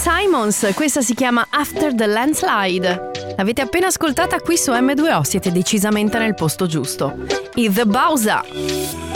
Simons, questa si chiama After the Landslide. L'avete appena ascoltata qui su M2O, siete decisamente nel posto giusto. I The Bowser.